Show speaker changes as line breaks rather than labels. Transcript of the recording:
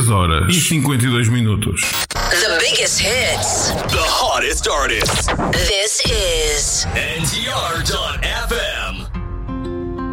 3h52.
The biggest hits.
The hottest artists.
This is
NTR.fm.